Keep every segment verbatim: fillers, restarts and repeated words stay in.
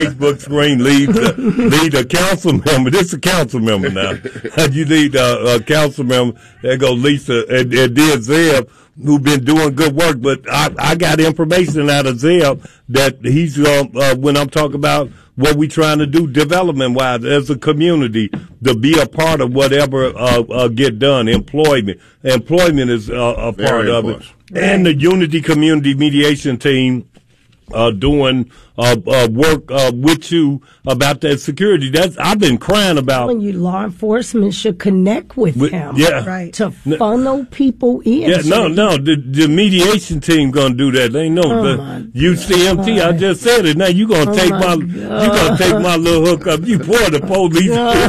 Facebook screen, lead uh, lead a council member. This is a council member now. You need uh, a council member. There go Lisa and, and then Zeb, who've been doing good work. But I, I got information out of Zeb that he's uh, uh, when I'm talking about what we trying to do development wise as a community to be a part of whatever uh, uh, get done. Employment, employment is uh, a Very part of important. it, and the Unity Community Mediation Team. Uh, doing uh, uh, work uh, with you about that security. That's I've been crying about. When you law enforcement should connect with, with him, yeah, right, to funnel people in. Yeah, no, no, the, the mediation team gonna do that. They know oh the U C M T. I just said it. Now you gonna oh take my, my, you gonna take my little hookup. You pour the police,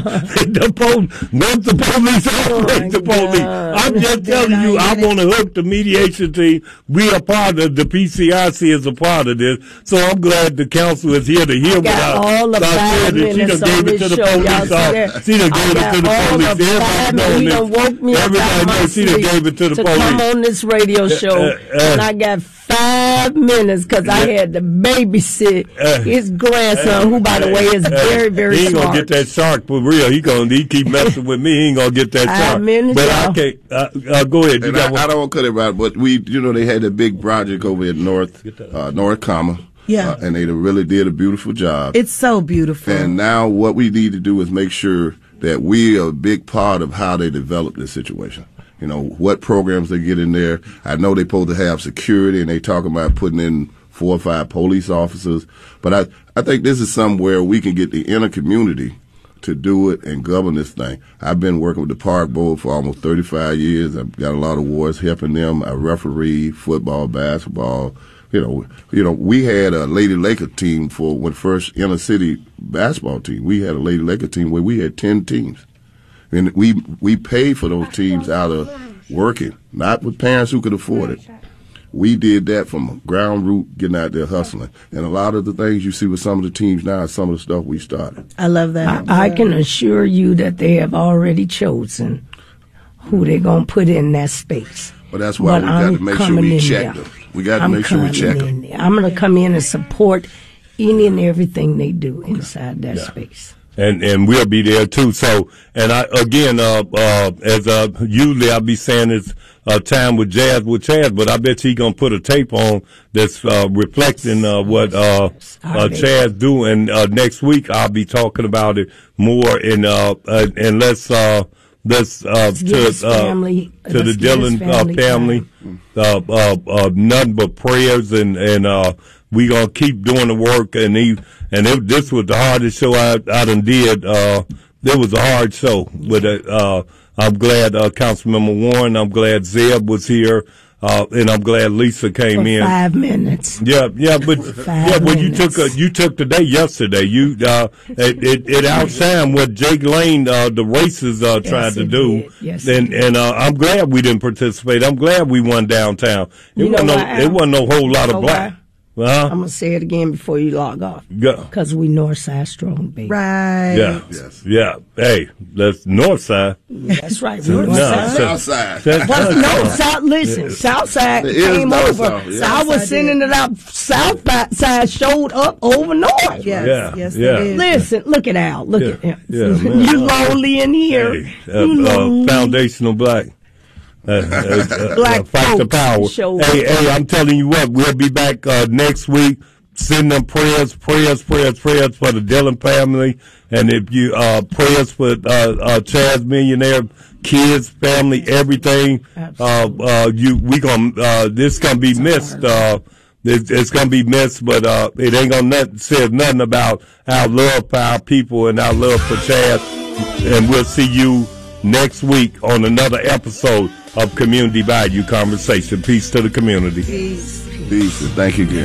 the police, not the police, operate the police. God. I'm just telling you, I want to hook the mediation team. We are part of the P C I C is a part of this. So I'm glad the council is here to hear what I, all the I said. She done gave it to the police officer. She done gave it to the police. Everybody knows this. Everybody knows she done gave it to the to police. Come on this radio show, uh, uh, and I got five minutes because I had to babysit uh, his grandson, who, by the way, is very, very he ain't smart. He ain't gonna get that shark for real. He gonna he keep messing with me. He ain't gonna get that five shark. Minutes, but y'all. I can't. Uh, uh, go ahead. You and got I, I don't want to cut it out, but we, you know, they had a big project over at North, uh, North Comma. Yeah. Uh, and they really did a beautiful job. It's so beautiful. And now what we need to do is make sure that we are a big part of how they develop this situation. You know, what programs they get in there. I know they're supposed to have security, and they talking about putting in four or five police officers. But I, I think this is somewhere we can get the inner community to do it and govern this thing. I've been working with the Park Board for almost thirty-five years. I've got a lot of awards helping them. I referee football, basketball. You know, you know, we had a Lady Laker team for when first inner city basketball team. We had a Lady Laker team where we had ten teams, and we we paid for those teams out of working, not with parents who could afford it. We did that from ground root, getting out there hustling, and a lot of the things you see with some of the teams now is some of the stuff we started. I love that. I, I can assure you that they have already chosen who they're gonna put in that space. But that's why but we got I'm to make sure we check there. them. We got to I'm make sure we check them. There. I'm going to come in and support any and everything they do inside that yeah. space. And and we'll be there too. So, and I again, uh, uh, as uh, usually I'll be saying it's uh, time with Jazz with Chaz, but I bet you gonna put a tape on that's uh, reflecting uh, what uh, uh, Chaz do. And uh, next week I'll be talking about it more. And uh, uh, and let's uh, let's uh, to uh, family, to the Dillon family, uh, family uh, uh, uh, nothing but prayers and and. Uh, We gonna keep doing the work, and he, and it, this was the hardest show I, I done did. Uh, it was a hard show, but uh, I'm glad uh, Councilmember Warren. I'm glad Zeb was here, uh, and I'm glad Lisa came For in. Five minutes. Yeah, yeah, but five yeah, well, you minutes. took a, you took the day yesterday. You uh, it it, it outshined what Jake Lane, uh, the races, uh, Yes, tried to it do. did. Yes, and it and uh, I'm glad we didn't participate. I'm glad we won downtown. It You know wasn't no, why, it wasn't no whole lot You know of black. why? Uh-huh. I'm going to say it again before you log off. Yeah. Because we north side strong, baby. Right. Yeah. Yes. Yeah. Hey, that's north side. That's right. No, North no, side. South side. That's- Well, no, South, listen, South side It is came north over. side, yeah. So I was sending it out. South side showed up over north. Yes. Yeah, Yes. yeah. It is. Listen, look at Al. Look Yeah, at him. yeah, man. You lonely in here. Hey, uh, You uh, lonely. foundational black. Uh, uh, uh, Black uh, fight the folks power. show Hey, up. hey, I'm telling you what, we'll be back uh, next week. Send them prayers, prayers, prayers, prayers for the Dillon family, and if you uh, prayers for uh, uh, Chaz Millionaire, kids, family, everything. Uh, uh, you, we gonna uh, this gonna be missed. Uh, it's, it's gonna be missed, but uh, it ain't gonna not, say nothing about our love for our people and our love for Chaz. And we'll see you next week on another episode of Community Value Conversation. Peace to the community. Peace. Peace, and thank you again.